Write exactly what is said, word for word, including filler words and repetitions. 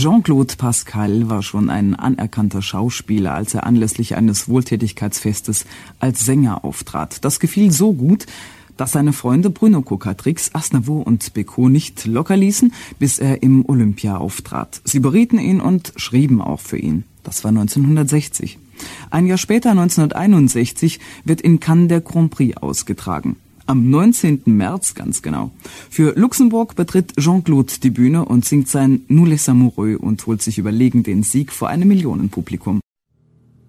Jean-Claude Pascal war schon ein anerkannter Schauspieler, als er anlässlich eines Wohltätigkeitsfestes als Sänger auftrat. Das gefiel so gut, dass seine Freunde Bruno Coquatrix, Aznavour und Bécaud nicht locker ließen, bis er im Olympia auftrat. Sie berieten ihn und schrieben auch für ihn. Das war neunzehnhundertsechzig. Ein Jahr später, neunzehnhunderteinundsechzig, wird in Cannes der Grand Prix ausgetragen. Am neunzehnten März, ganz genau. Für Luxemburg betritt Jean-Claude die Bühne und singt sein Nous les Amoureux und holt sich überlegen den Sieg vor einem Millionenpublikum.